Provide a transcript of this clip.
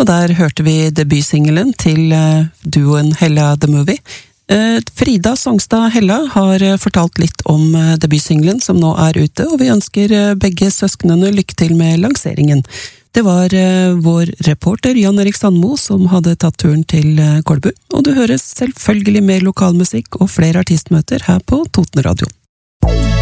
Og der hørte vi debutsingelen til duoen Hella The Movie. Frida Songstad Hella har fortalt litt om debutsingelen som nå er ute, og vi ønsker begge søsknene lykke til med lanseringen. Det var vår reporter Jan Erik Sandmo som hadde tatt turen til Kolbu, og du hører selvfølgelig mer lokalmusikk og flere artistmøter her på Toten Radio.